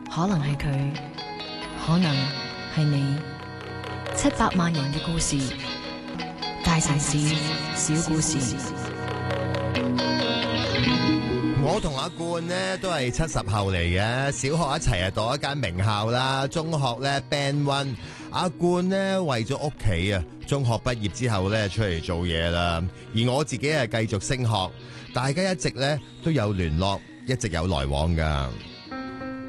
可能係佢，可能係你。700萬人嘅故事，大城市小故事。 我同阿冠呢都係70後嚟嘅，小學一齊讀一間名校啦，中學呢 Band One。阿冠呢為咗屋企啊，中學畢業之後呢出嚟做嘢啦，而我自己係繼續升學，大家一直呢都有聯絡，一直有來往噶。